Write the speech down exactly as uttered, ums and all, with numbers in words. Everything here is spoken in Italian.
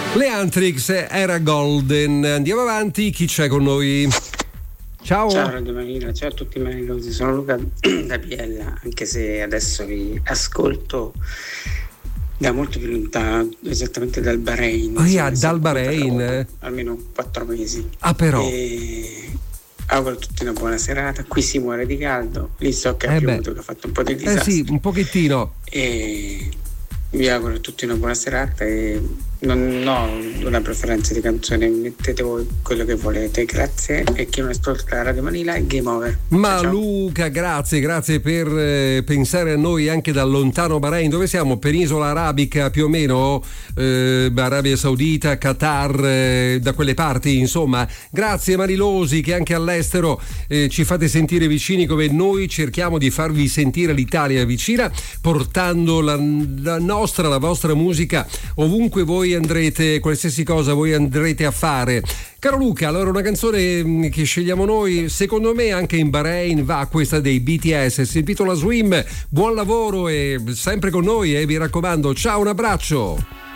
Leantrix era Golden. Andiamo avanti, chi c'è con noi? Ciao. Ciao Radio Manila, ciao a tutti i manilosi, sono Luca da Biella, anche se adesso vi ascolto da molto più lontano, esattamente dal Bahrain. Oh, yeah, dal Bahrain? Almeno quattro mesi. Ah, però. E auguro a tutti una buona serata. Qui si muore di caldo, lì so che ha eh piovuto, beh. che ha fatto un po' di disastro. Eh sì, un pochettino. E vi auguro a tutti una buona serata e non ho una preferenza di canzone, mettete voi quello che volete, grazie. E chi non ascolta la Radio Manila è Game Over. Ma ciao. Luca, grazie, grazie per eh, pensare a noi anche dal lontano Bahrain. Dove siamo? Penisola arabica più o meno, eh, Arabia Saudita, Qatar, eh, da quelle parti, insomma. Grazie Marilosi che anche all'estero eh, ci fate sentire vicini come noi cerchiamo di farvi sentire l'Italia vicina, portando la, la nostra, la vostra musica ovunque voi andrete, qualsiasi cosa voi andrete a fare. Caro Luca, allora una canzone che scegliamo noi, secondo me anche in Bahrain va, questa dei B T S, si intitola Swim. Buon lavoro e sempre con noi, eh, vi raccomando. Ciao, un abbraccio.